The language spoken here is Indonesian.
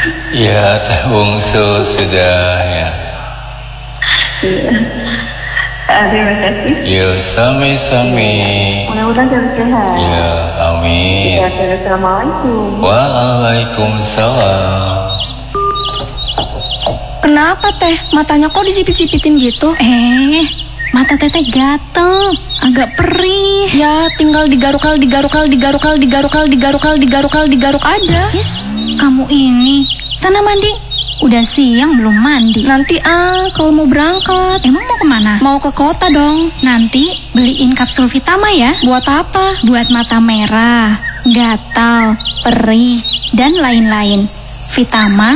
Ya, Teh Bungsu sudah ya. Terima kasih. Ya, sami-sami. Mudah-mudahan selalu sehat. Ya, amin. Ya, assalamualaikum. Waalaikumsalam. Kenapa Teh? Matanya kok disipit-sipitin gitu? Mata Teteh gatel, agak perih. Ya, tinggal digaruk aja. Yes, kamu ini. Sana mandi. Udah siang belum mandi. Nanti kalau mau berangkat. Emang mau kemana? Mau ke kota dong. Nanti beliin kapsul Vitama ya. Buat apa? Buat mata merah, gatal, perih, dan lain-lain. Vitama